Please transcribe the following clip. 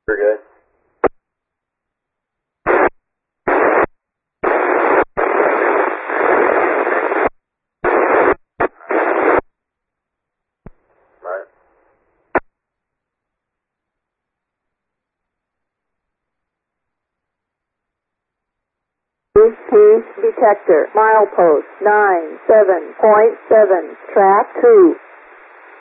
We're good. Right. Detector, milepost 97.7, track 2.